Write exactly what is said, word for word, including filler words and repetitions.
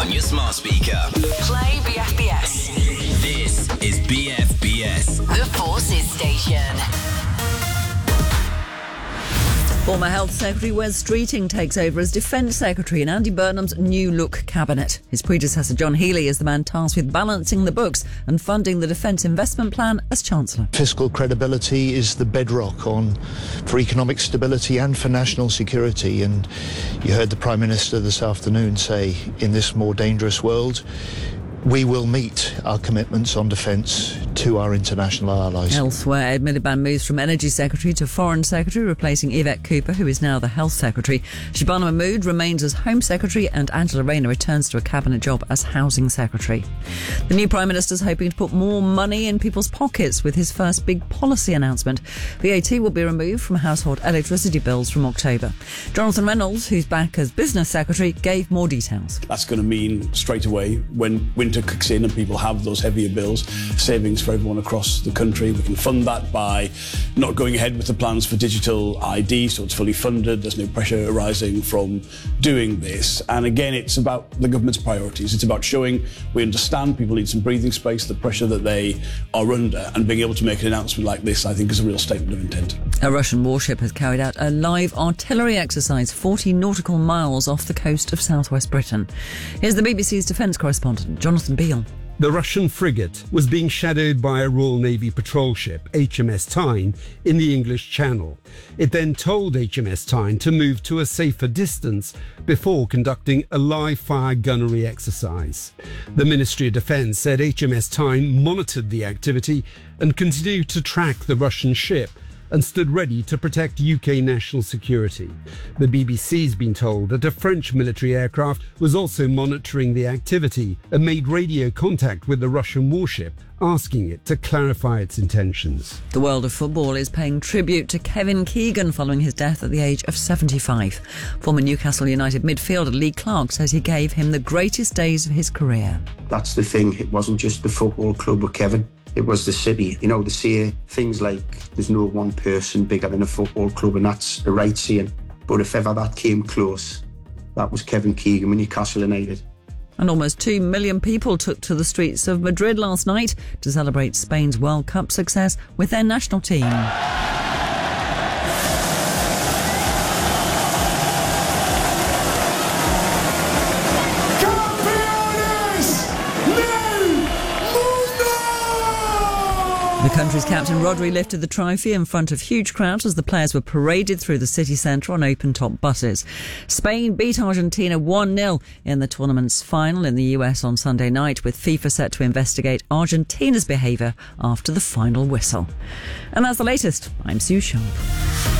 on your smart speaker. Play B F B S. This is B F B S. The Forces Station. Former Health Secretary Wes Streeting takes over as Defence Secretary in Andy Burnham's new look cabinet. His predecessor John Healey is the man tasked with balancing the books and funding the Defence Investment Plan as Chancellor. Fiscal credibility is the bedrock on for economic stability and for national security, and you heard the Prime Minister this afternoon say, in this more dangerous world, we will meet our commitments on defence to our international allies. Elsewhere, Ed Miliband moves from Energy Secretary to Foreign Secretary, replacing Yvette Cooper, who is now the Health Secretary. Shabana Mahmood remains as Home Secretary, and Angela Rayner returns to a cabinet job as Housing Secretary. The new Prime Minister is hoping to put more money in people's pockets with his first big policy announcement. V A T will be removed from household electricity bills from October. Jonathan Reynolds, who's back as Business Secretary, gave more details. That's going to mean straight away, when winter kicks in and people have those heavier bills, savings for everyone across the country. We can fund that by not going ahead with the plans for digital I D, so it's fully funded. There's no pressure arising from doing this. And again, it's about the government's priorities. It's about showing we understand people need some breathing space, the pressure that they are under, and being able to make an announcement like this, I think, is a real statement of intent. A Russian warship has carried out a live artillery exercise forty nautical miles off the coast of southwest Britain. Here's the B B C's defence correspondent, Jonathan Beale. The Russian frigate was being shadowed by a Royal Navy patrol ship, H M S Tyne, in the English Channel. It then told H M S Tyne to move to a safer distance before conducting a live-fire gunnery exercise. The Ministry of Defence said H M S Tyne monitored the activity and continued to track the Russian ship and stood ready to protect U K national security. The B B C's been told that a French military aircraft was also monitoring the activity and made radio contact with the Russian warship, asking it to clarify its intentions. The world of football is paying tribute to Kevin Keegan following his death at the age of seventy-five. Former Newcastle United midfielder Lee Clark says he gave him the greatest days of his career. That's the thing, it wasn't just the football club with Kevin. It was the city. You know, to see things like there's no one person bigger than a football club, and that's the right saying. But if ever that came close, that was Kevin Keegan with Newcastle United. And almost two million people took to the streets of Madrid last night to celebrate Spain's World Cup success with their national team. The country's captain Rodri lifted the trophy in front of huge crowds as the players were paraded through the city centre on open-top buses. Spain beat Argentina one nil in the tournament's final in the U S on Sunday night, with FIFA set to investigate Argentina's behaviour after the final whistle. And that's the latest. I'm Sue Sharp.